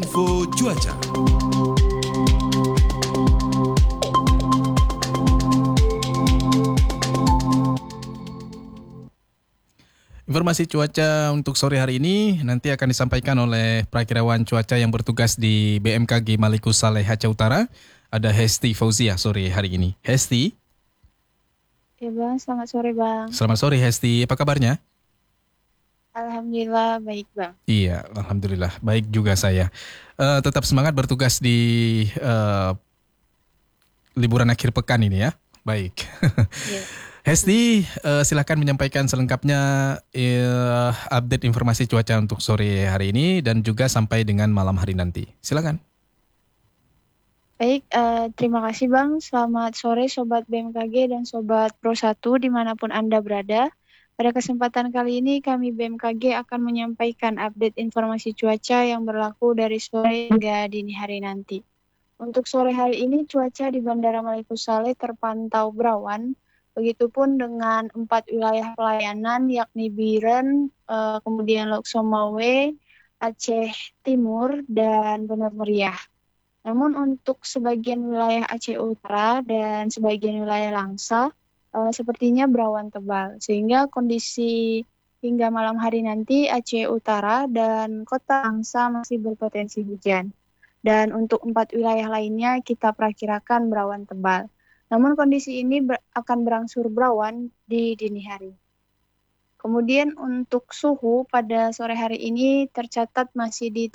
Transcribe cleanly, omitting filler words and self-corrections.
Info cuaca. Informasi cuaca untuk sore hari ini nanti akan disampaikan oleh perakirawan cuaca yang bertugas di BMKG Maluku Saleh Aceh Utara. Ada Hesti Fauzia sore hari ini. Hesti. Ya Bang, selamat sore Bang. Selamat sore Hesti, apa kabarnya? Alhamdulillah baik Bang. Iya, alhamdulillah baik juga saya. Tetap semangat bertugas di liburan akhir pekan ini ya. Baik. Ya. Hesti, silakan menyampaikan selengkapnya update informasi cuaca untuk sore hari ini dan juga sampai dengan malam hari nanti. Silakan. Baik, terima kasih Bang. Selamat sore Sobat BMKG dan Sobat Pro 1 dimanapun Anda berada. Pada kesempatan kali ini kami BMKG akan menyampaikan update informasi cuaca yang berlaku dari sore hingga dini hari nanti. Untuk sore hari ini cuaca di Bandara Maluku Saleh terpantau berawan. Begitupun dengan 4 wilayah pelayanan yakni Biren, kemudian Lok Somawe, Aceh Timur, dan Benar Meriah. Namun untuk sebagian wilayah Aceh Utara dan sebagian wilayah Langsa sepertinya berawan tebal. Sehingga kondisi hingga malam hari nanti Aceh Utara dan kota Langsa masih berpotensi hujan. Dan untuk 4 wilayah lainnya kita perakirakan berawan tebal. Namun kondisi ini akan berangsur berawan di dini hari. Kemudian untuk suhu pada sore hari ini tercatat masih di